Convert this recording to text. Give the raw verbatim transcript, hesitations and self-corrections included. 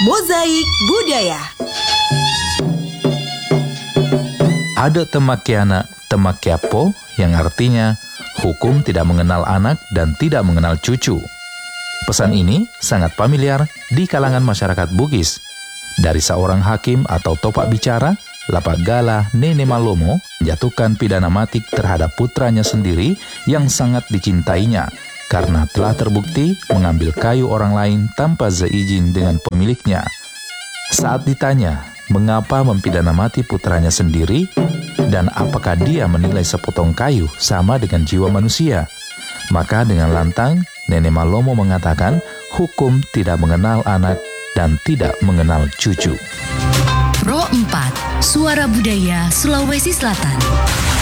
Mozaik Budaya. Ada temakiana temakiapo yang artinya hukum tidak mengenal anak dan tidak mengenal cucu. Pesan ini sangat familiar di kalangan masyarakat Bugis. Dari seorang hakim atau topak bicara, Lapagala Nene Malomo menjatuhkan pidana mati terhadap putranya sendiri yang sangat dicintainya karena telah terbukti mengambil kayu orang lain tanpa seizin dengan pemiliknya. Saat ditanya mengapa mempidana mati putranya sendiri dan apakah dia menilai sepotong kayu sama dengan jiwa manusia, maka dengan lantang Nene Malomo mengatakan hukum tidak mengenal anak dan tidak mengenal cucu. Pro empat, Suara Budaya Sulawesi Selatan.